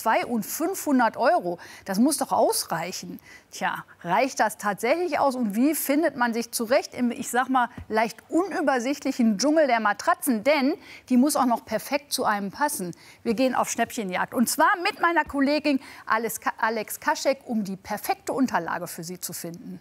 2 und 500 €. Das muss doch ausreichen. Tja, reicht das tatsächlich aus? Und wie findet man sich zurecht im, ich sag mal, leicht unübersichtlichen Dschungel der Matratzen? Denn die muss auch noch perfekt zu einem passen. Wir gehen auf Schnäppchenjagd. Und zwar mit meiner Kollegin Alex Kaschek, um die perfekte Unterlage für Sie zu finden.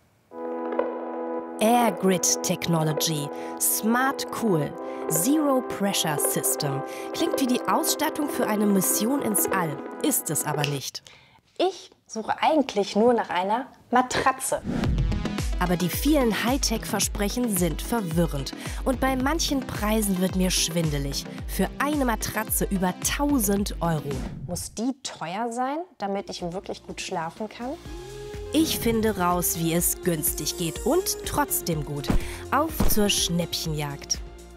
Air Grid Technology. Smart Cool. Zero Pressure System. Klingt wie die Ausstattung für eine Mission ins All. Ist es aber nicht. Ich suche eigentlich nur nach einer Matratze. Aber die vielen Hightech-Versprechen sind verwirrend. Und bei manchen Preisen wird mir schwindelig. Für eine Matratze über 1.000 €. Muss die teuer sein, damit ich wirklich gut schlafen kann? Ich finde raus, wie es günstig geht und trotzdem gut. Auf zur Schnäppchenjagd.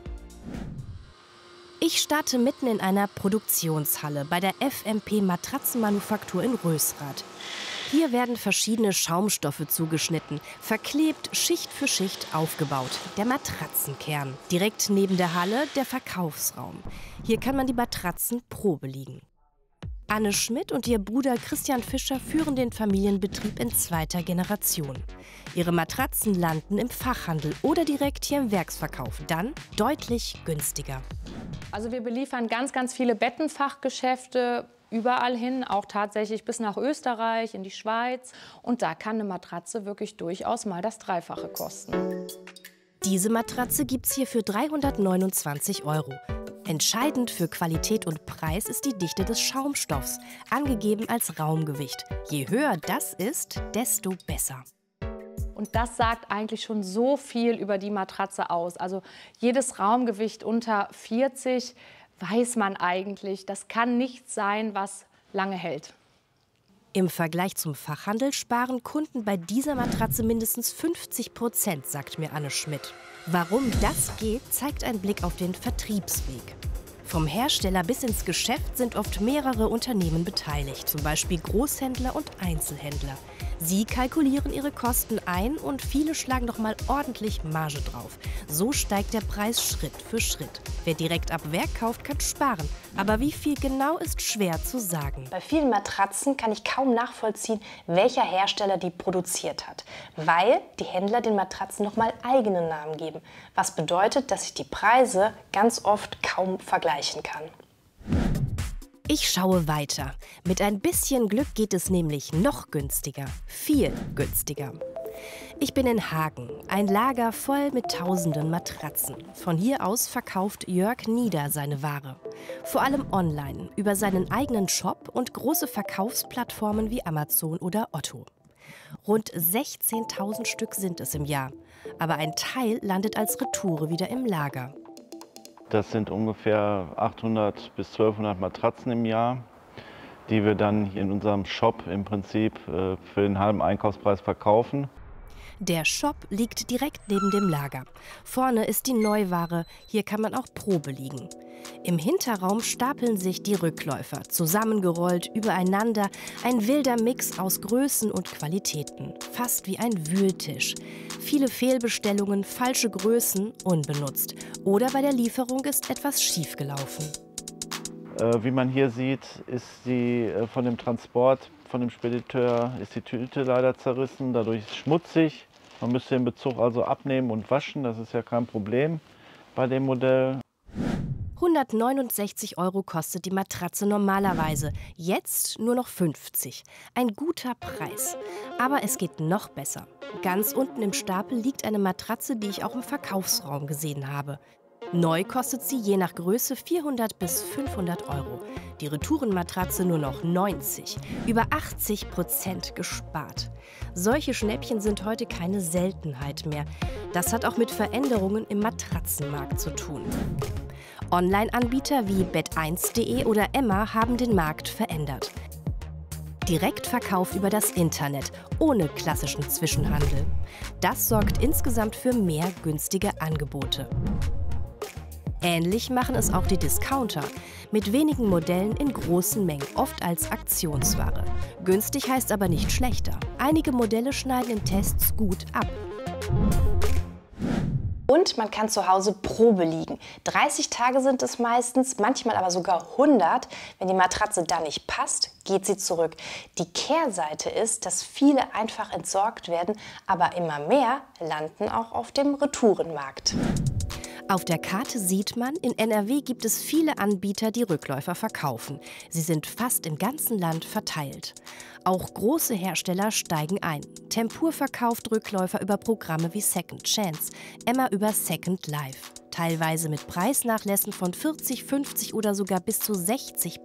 Ich starte mitten in einer Produktionshalle bei der FMP Matratzenmanufaktur in Rösrath. Hier werden verschiedene Schaumstoffe zugeschnitten, verklebt, Schicht für Schicht aufgebaut. Der Matratzenkern. Direkt neben der Halle der Verkaufsraum. Hier kann man die Matratzen Probe liegen. Anne Schmidt und ihr Bruder Christian Fischer führen den Familienbetrieb in 2. Generation. Ihre Matratzen landen im Fachhandel oder direkt hier im Werksverkauf, dann deutlich günstiger. Also wir beliefern ganz viele Bettenfachgeschäfte überall hin, auch tatsächlich bis nach Österreich, in die Schweiz. Und da kann eine Matratze wirklich durchaus mal das Dreifache kosten. Diese Matratze gibt's hier für 329 €. Entscheidend für Qualität und Preis ist die Dichte des Schaumstoffs, angegeben als Raumgewicht. Je höher das ist, desto besser. Und das sagt eigentlich schon so viel über die Matratze aus. Also jedes Raumgewicht unter 40 weiß man eigentlich, das kann nichts sein, was lange hält. Im Vergleich zum Fachhandel sparen Kunden bei dieser Matratze mindestens 50%, sagt mir Anne Schmidt. Warum das geht, zeigt ein Blick auf den Vertriebsweg. Vom Hersteller bis ins Geschäft sind oft mehrere Unternehmen beteiligt, zum Beispiel Großhändler und Einzelhändler. Sie kalkulieren ihre Kosten ein und viele schlagen noch mal ordentlich Marge drauf. So steigt der Preis Schritt für Schritt. Wer direkt ab Werk kauft, kann sparen. Aber wie viel genau ist schwer zu sagen. Bei vielen Matratzen kann ich kaum nachvollziehen, welcher Hersteller die produziert hat, weil die Händler den Matratzen noch mal eigene Namen geben. Was bedeutet, dass ich die Preise ganz oft kaum vergleichen kann. Ich schaue weiter. Mit ein bisschen Glück geht es nämlich noch günstiger. Viel günstiger. Ich bin in Hagen, ein Lager voll mit tausenden Matratzen. Von hier aus verkauft Jörg Nieder seine Ware. Vor allem online, über seinen eigenen Shop und große Verkaufsplattformen wie Amazon oder Otto. Rund 16.000 Stück sind es im Jahr. Aber ein Teil landet als Retoure wieder im Lager. Das sind ungefähr 800 bis 1200 Matratzen im Jahr, die wir dann in unserem Shop im Prinzip für den halben Einkaufspreis verkaufen. Der Shop liegt direkt neben dem Lager. Vorne ist die Neuware, hier kann man auch Probe liegen. Im Hinterraum stapeln sich die Rückläufer, zusammengerollt, übereinander, ein wilder Mix aus Größen und Qualitäten, fast wie ein Wühltisch. Viele Fehlbestellungen, falsche Größen, unbenutzt. Oder bei der Lieferung ist etwas schiefgelaufen. Wie man hier sieht, ist von dem Transport, von dem Spediteur, ist die Tüte leider zerrissen, dadurch ist es schmutzig. Man müsste den Bezug also abnehmen und waschen, das ist ja kein Problem bei dem Modell. 169 € kostet die Matratze normalerweise, jetzt nur noch 50. Ein guter Preis. Aber es geht noch besser. Ganz unten im Stapel liegt eine Matratze, die ich auch im Verkaufsraum gesehen habe. Neu kostet sie je nach Größe 400 bis 500 €. Die Retourenmatratze nur noch 90. Über 80% gespart. Solche Schnäppchen sind heute keine Seltenheit mehr. Das hat auch mit Veränderungen im Matratzenmarkt zu tun. Online-Anbieter wie Bett1.de oder Emma haben den Markt verändert. Direktverkauf über das Internet, ohne klassischen Zwischenhandel. Das sorgt insgesamt für mehr günstige Angebote. Ähnlich machen es auch die Discounter, mit wenigen Modellen in großen Mengen, oft als Aktionsware. Günstig heißt aber nicht schlechter. Einige Modelle schneiden in Tests gut ab. Und man kann zu Hause Probe liegen. 30 Tage sind es meistens, manchmal aber sogar 100. Wenn die Matratze dann nicht passt, geht sie zurück. Die Kehrseite ist, dass viele einfach entsorgt werden, aber immer mehr landen auch auf dem Retourenmarkt. Auf der Karte sieht man, in NRW gibt es viele Anbieter, die Rückläufer verkaufen. Sie sind fast im ganzen Land verteilt. Auch große Hersteller steigen ein. Tempur verkauft Rückläufer über Programme wie Second Chance, Emma über Second Life. Teilweise mit Preisnachlässen von 40, 50 oder sogar bis zu 60%.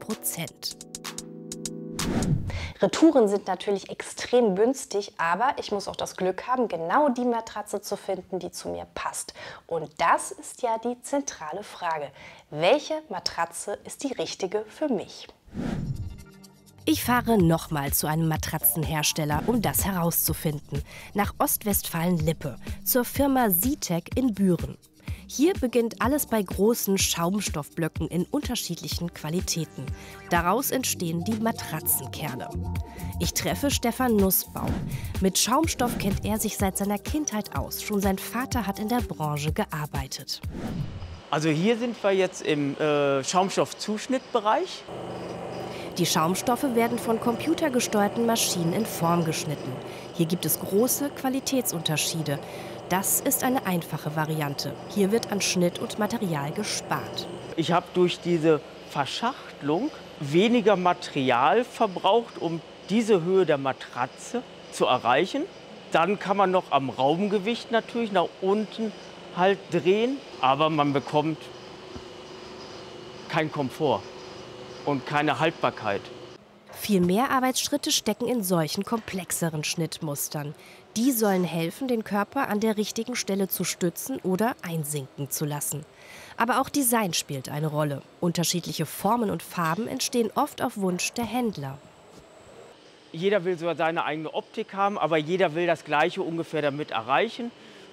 Retouren sind natürlich extrem günstig, aber ich muss auch das Glück haben, genau die Matratze zu finden, die zu mir passt. Und das ist ja die zentrale Frage. Welche Matratze ist die richtige für mich? Ich fahre nochmal zu einem Matratzenhersteller, um das herauszufinden. Nach Ostwestfalen-Lippe, zur Firma Sitec in Büren. Hier beginnt alles bei großen Schaumstoffblöcken in unterschiedlichen Qualitäten. Daraus entstehen die Matratzenkerne. Ich treffe Stefan Nussbaum. Mit Schaumstoff kennt er sich seit seiner Kindheit aus. Schon sein Vater hat in der Branche gearbeitet. Also hier sind wir jetzt im Schaumstoffzuschnittbereich. Die Schaumstoffe werden von computergesteuerten Maschinen in Form geschnitten. Hier gibt es große Qualitätsunterschiede. Das ist eine einfache Variante. Hier wird an Schnitt und Material gespart. Ich habe durch diese Verschachtelung weniger Material verbraucht, um diese Höhe der Matratze zu erreichen. Dann kann man noch am Raumgewicht natürlich nach unten halt drehen, aber man bekommt keinen Komfort und keine Haltbarkeit. Viel mehr Arbeitsschritte stecken in solchen komplexeren Schnittmustern. Die sollen helfen, den Körper an der richtigen Stelle zu stützen oder einsinken zu lassen. Aber auch Design spielt eine Rolle. Unterschiedliche Formen und Farben entstehen oft auf Wunsch der Händler. Jeder will so seine eigene Optik haben, aber jeder will das Gleiche ungefähr damit erreichen.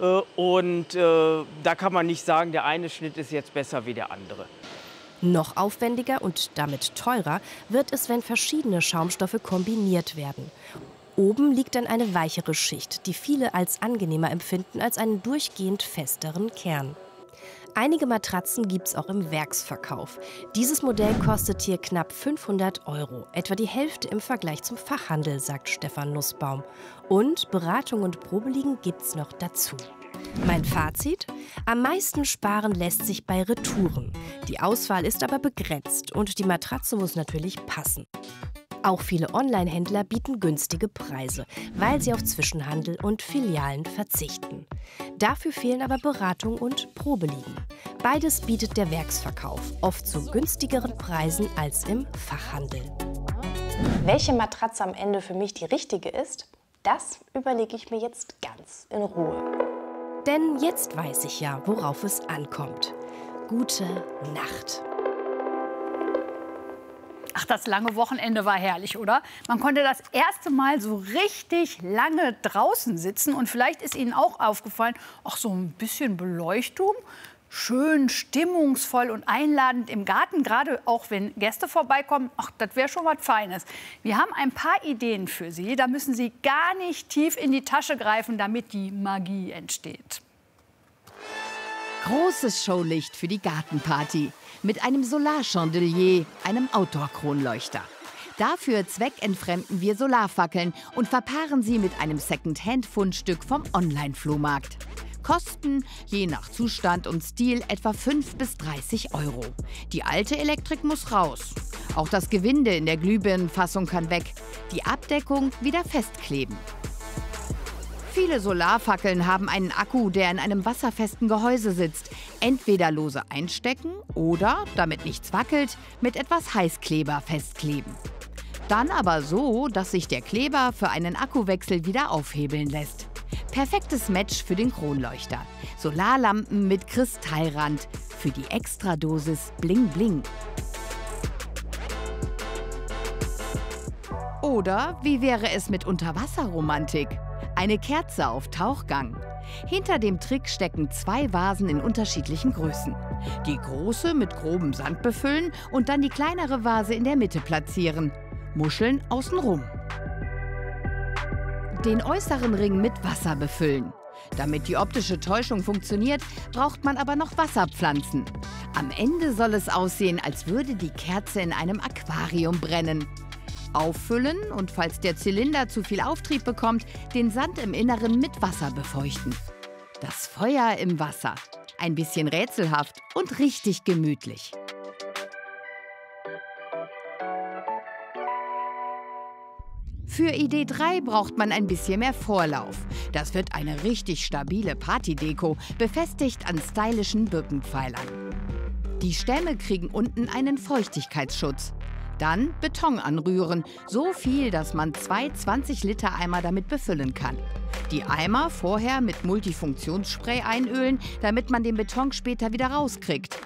Da kann man nicht sagen, der eine Schnitt ist jetzt besser wie der andere. Noch aufwendiger und damit teurer wird es, wenn verschiedene Schaumstoffe kombiniert werden. Oben liegt dann eine weichere Schicht, die viele als angenehmer empfinden als einen durchgehend festeren Kern. Einige Matratzen gibt es auch im Werksverkauf. Dieses Modell kostet hier knapp 500 €, etwa die Hälfte im Vergleich zum Fachhandel, sagt Stefan Nussbaum. Und Beratung und Probeliegen gibt's noch dazu. Mein Fazit? Am meisten sparen lässt sich bei Retouren. Die Auswahl ist aber begrenzt und die Matratze muss natürlich passen. Auch viele Online-Händler bieten günstige Preise, weil sie auf Zwischenhandel und Filialen verzichten. Dafür fehlen aber Beratung und Probeliegen. Beides bietet der Werksverkauf, oft zu günstigeren Preisen als im Fachhandel. Welche Matratze am Ende für mich die richtige ist, das überlege ich mir jetzt ganz in Ruhe. Denn jetzt weiß ich ja, worauf es ankommt. Gute Nacht. Ach, das lange Wochenende war herrlich, oder? Man konnte das erste Mal so richtig lange draußen sitzen. Und vielleicht ist Ihnen auch aufgefallen, ach, so ein bisschen Beleuchtung. Schön, stimmungsvoll und einladend im Garten, gerade auch wenn Gäste vorbeikommen. Ach, das wäre schon was Feines. Wir haben ein paar Ideen für Sie. Da müssen Sie gar nicht tief in die Tasche greifen, damit die Magie entsteht. Großes Showlicht für die Gartenparty. Mit einem Solarchandelier, einem Outdoor-Kronleuchter. Dafür zweckentfremden wir Solarfackeln und verpaaren sie mit einem Second-Hand-Fundstück vom Online-Flohmarkt. Kosten, je nach Zustand und Stil, etwa 5 bis 30 €. Die alte Elektrik muss raus. Auch das Gewinde in der Glühbirnenfassung kann weg. Die Abdeckung wieder festkleben. Viele Solarfackeln haben einen Akku, der in einem wasserfesten Gehäuse sitzt. Entweder lose einstecken oder, damit nichts wackelt, mit etwas Heißkleber festkleben. Dann aber so, dass sich der Kleber für einen Akkuwechsel wieder aufhebeln lässt. Perfektes Match für den Kronleuchter. Solarlampen mit Kristallrand für die Extradosis Bling Bling. Oder wie wäre es mit Unterwasserromantik? Eine Kerze auf Tauchgang. Hinter dem Trick stecken 2 Vasen in unterschiedlichen Größen. Die große mit grobem Sand befüllen und dann die kleinere Vase in der Mitte platzieren. Muscheln außenrum. Den äußeren Ring mit Wasser befüllen. Damit die optische Täuschung funktioniert, braucht man aber noch Wasserpflanzen. Am Ende soll es aussehen, als würde die Kerze in einem Aquarium brennen. Auffüllen und, falls der Zylinder zu viel Auftrieb bekommt, den Sand im Inneren mit Wasser befeuchten. Das Feuer im Wasser. Ein bisschen rätselhaft und richtig gemütlich. Für Idee 3 braucht man ein bisschen mehr Vorlauf. Das wird eine richtig stabile Partydeko, befestigt an stylischen Birkenpfeilern. Die Stämme kriegen unten einen Feuchtigkeitsschutz. Dann Beton anrühren, so viel, dass man 2 20-Liter-Eimer damit befüllen kann. Die Eimer vorher mit Multifunktionsspray einölen, damit man den Beton später wieder rauskriegt.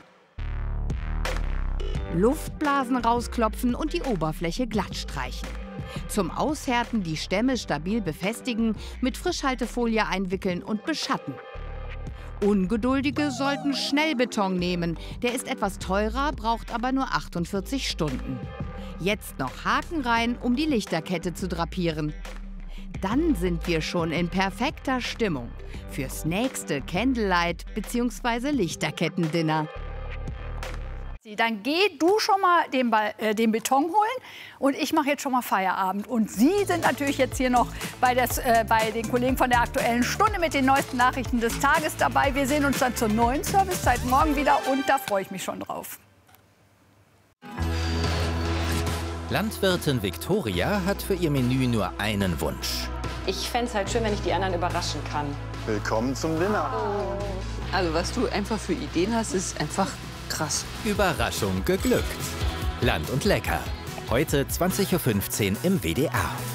Luftblasen rausklopfen und die Oberfläche glatt streichen. Zum Aushärten die Stämme stabil befestigen, mit Frischhaltefolie einwickeln und beschatten. Ungeduldige sollten schnell Beton nehmen. Der ist etwas teurer, braucht aber nur 48 Stunden. Jetzt noch Haken rein, um die Lichterkette zu drapieren. Dann sind wir schon in perfekter Stimmung fürs nächste Candlelight- bzw. Lichterkettendinner. Dann geh du schon mal den Beton holen und ich mache jetzt schon mal Feierabend. Und Sie sind natürlich jetzt hier noch bei den Kollegen von der Aktuellen Stunde mit den neuesten Nachrichten des Tages dabei. Wir sehen uns dann zur neuen Servicezeit morgen wieder und da freue ich mich schon drauf. Landwirtin Viktoria hat für ihr Menü nur einen Wunsch. Ich fände es halt schön, wenn ich die anderen überraschen kann. Willkommen zum Dinner. Also was du einfach für Ideen hast, ist einfach krass. Überraschung geglückt. Land und Lecker. Heute 20:15 Uhr im WDR.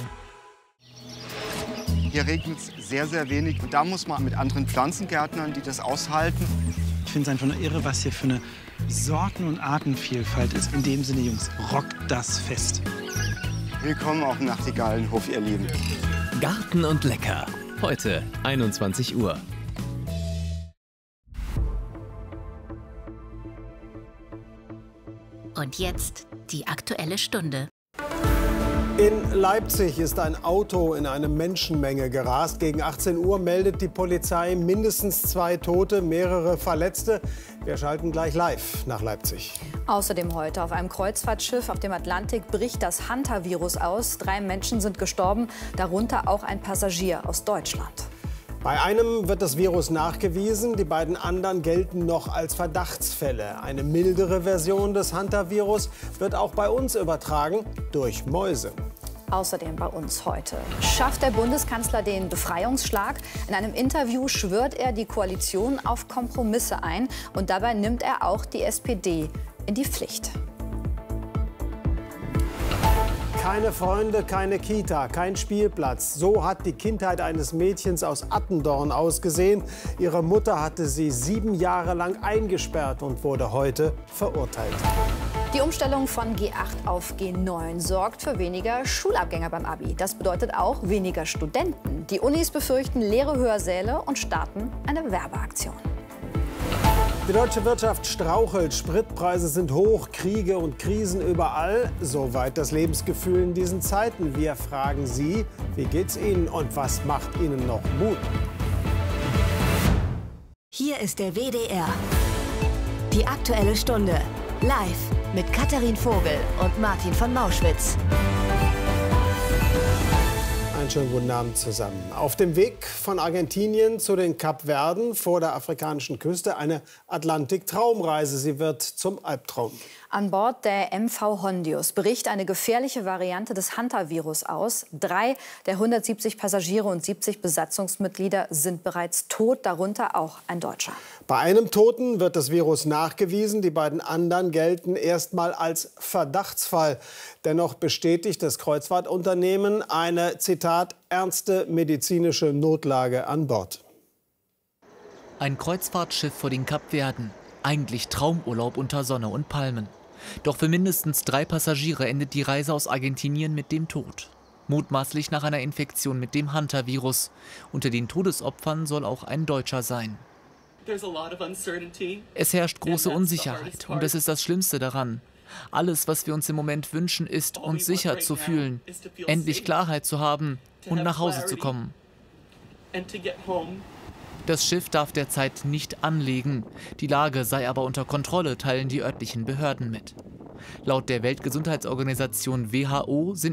Hier regnet es sehr, sehr wenig. Und da muss man mit anderen Pflanzengärtnern, die das aushalten. Ich finde es einfach nur irre, was hier für eine Sorten- und Artenvielfalt ist. In dem Sinne, Jungs, rockt das Fest. Willkommen auf dem Nachtigallenhof, ihr Lieben. Garten und Lecker. Heute 21 Uhr. Und jetzt die Aktuelle Stunde. In Leipzig ist ein Auto in eine Menschenmenge gerast. Gegen 18 Uhr meldet die Polizei mindestens 2 Tote, mehrere Verletzte. Wir schalten gleich live nach Leipzig. Außerdem heute auf einem Kreuzfahrtschiff auf dem Atlantik bricht das Hantavirus aus. 3 Menschen sind gestorben, darunter auch ein Passagier aus Deutschland. Bei einem wird das Virus nachgewiesen, die beiden anderen gelten noch als Verdachtsfälle. Eine mildere Version des Hantavirus wird auch bei uns übertragen durch Mäuse. Außerdem bei uns heute. Schafft der Bundeskanzler den Befreiungsschlag? In einem Interview schwört er die Koalition auf Kompromisse ein. Und dabei nimmt er auch die SPD in die Pflicht. Keine Freunde, keine Kita, kein Spielplatz. So hat die Kindheit eines Mädchens aus Attendorn ausgesehen. Ihre Mutter hatte sie 7 Jahre lang eingesperrt und wurde heute verurteilt. Die Umstellung von G8 auf G9 sorgt für weniger Schulabgänger beim Abi. Das bedeutet auch weniger Studenten. Die Unis befürchten leere Hörsäle und starten eine Werbeaktion. Die deutsche Wirtschaft strauchelt, Spritpreise sind hoch, Kriege und Krisen überall. Soweit das Lebensgefühl in diesen Zeiten. Wir fragen Sie, wie geht's Ihnen und was macht Ihnen noch Mut? Hier ist der WDR. Die Aktuelle Stunde. Live mit Katharin Vogel und Martin von Mauschwitz. Einen schönen guten Abend zusammen. Auf dem Weg von Argentinien zu den Kapverden vor der afrikanischen Küste eine Atlantik-Traumreise. Sie wird zum Albtraum. An Bord der MV Hondius bricht eine gefährliche Variante des Hantavirus aus. 3 der 170 Passagiere und 70 Besatzungsmitglieder sind bereits tot, darunter auch ein Deutscher. Bei einem Toten wird das Virus nachgewiesen. Die beiden anderen gelten erstmal als Verdachtsfall. Dennoch bestätigt das Kreuzfahrtunternehmen eine, Zitat, ernste medizinische Notlage an Bord. Ein Kreuzfahrtschiff vor den Kapverden. Eigentlich Traumurlaub unter Sonne und Palmen. Doch für mindestens 3 Passagiere endet die Reise aus Argentinien mit dem Tod. Mutmaßlich nach einer Infektion mit dem Hantavirus. Unter den Todesopfern soll auch ein Deutscher sein. Es herrscht große Unsicherheit und das ist das Schlimmste daran. Alles, was wir uns im Moment wünschen, ist, uns sicher zu fühlen, endlich Klarheit zu haben und nach Hause zu kommen. Das Schiff darf derzeit nicht anlegen. Die Lage sei aber unter Kontrolle, teilen die örtlichen Behörden mit. Laut der Weltgesundheitsorganisation WHO sind